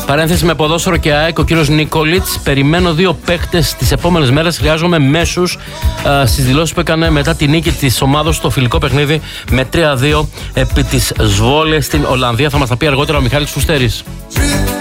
Παρένθεση με ποδόσφαιρο και ΑΕΚ, ο κύριος Νίκολιτς. Περιμένω 2 παίκτες τις επόμενες μέρες. Χρειάζομαι μέσους στις δηλώσεις που έκανε μετά τη νίκη της ομάδος στο φιλικό παιχνίδι με 3-2 επί της Ζβόλε στην Ολλανδία. Θα μας τα πει αργότερα ο Μιχάλης Φουστέρης.